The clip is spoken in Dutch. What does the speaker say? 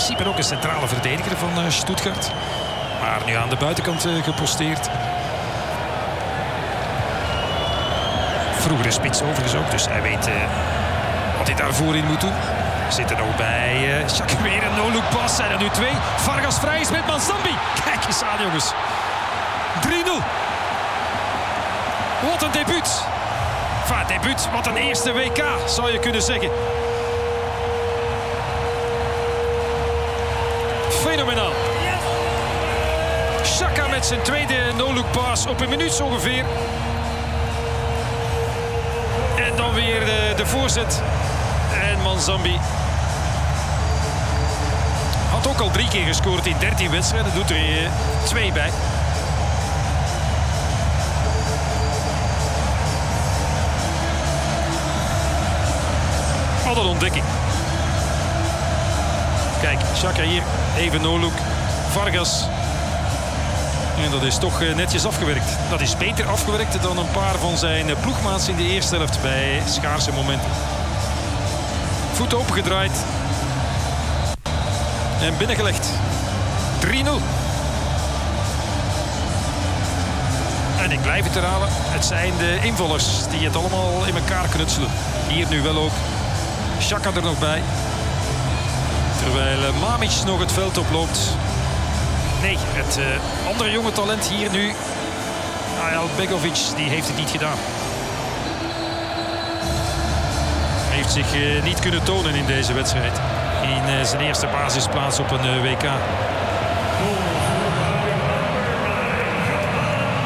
principe ook een centrale verdediger van Stuttgart. Maar nu aan de buitenkant geposteerd. Vroegere spits overigens ook, dus hij weet wat hij daarvoor in moet doen. Zit er nog bij Xhaka weer een no-look pass. Zijn er nu 2. Vargas vrij is met Manzambi. Kijk eens aan, jongens. 3-0. Wat een debuut. Enfin, debuut, wat een eerste WK, zou je kunnen zeggen. Fenomenaal. Xhaka met zijn tweede no-look pass op een minuut ongeveer. En dan weer de voorzet. En Manzambi had ook al 3 keer gescoord in 13 wedstrijden. Doet er 2 bij. Wat een ontdekking. Kijk, Xhaka hier. Even no-look. Vargas. En dat is toch netjes afgewerkt. Dat is beter afgewerkt dan een paar van zijn ploegmaats in de eerste helft bij schaarse momenten. Voet opengedraaid. En binnengelegd. 3-0. En ik blijf het herhalen. Het zijn de invallers die het allemaal in elkaar knutselen. Hier nu wel ook. Xhaka er nog bij. Terwijl Mamic nog het veld oploopt. Nee, het andere jonge talent hier nu. Ayal Begovic, die heeft het niet gedaan. Hij heeft zich niet kunnen tonen in deze wedstrijd. In zijn eerste basisplaats op een WK.